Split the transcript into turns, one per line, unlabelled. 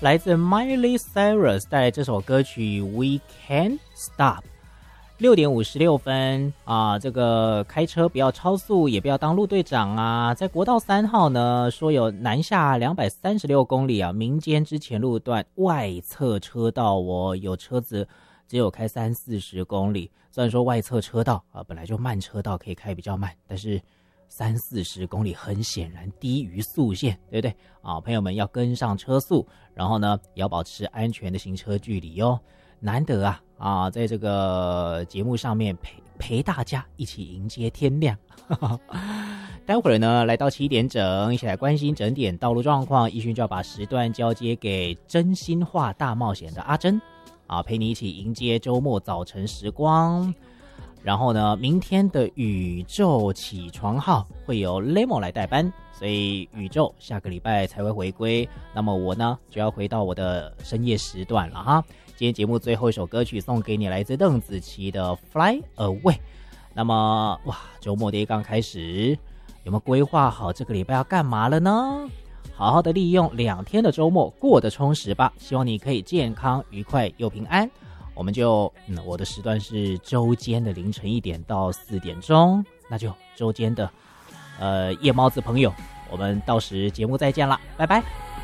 来自 Miley Cyrus 带来这首歌曲 We Can't Stop。6点56分啊，这个开车不要超速，也不要当路队长啊。在国道3号呢，说有南下236公里啊，民间之前路段外侧车道哦，有车子只有开30-40公里。虽然说外侧车道啊本来就慢车道可以开比较慢，但是30-40公里很显然低于速限，对不对啊？朋友们要跟上车速，然后呢也要保持安全的行车距离哦。难得啊，在这个节目上面陪大家一起迎接天亮。待会儿呢，来到7点整，一起来关心整点道路状况。奕迅就要把时段交接给真心话大冒险的阿珍啊，陪你一起迎接周末早晨时光。然后呢，明天的宇宙起床号会由 Lemo 来代班，所以宇宙下个礼拜才会回归。那么我呢，就要回到我的深夜时段了哈。今天节目最后一首歌曲送给你，来自邓紫棋的 Fly Away。 那么哇，周末的刚开始，有没有规划好这个礼拜要干嘛了呢？好好的利用2天的周末过得充实吧，希望你可以健康愉快又平安。我们就我的时段是周间的凌晨1点到4点钟，那就周间的夜猫子朋友，我们到时节目再见啦，拜拜。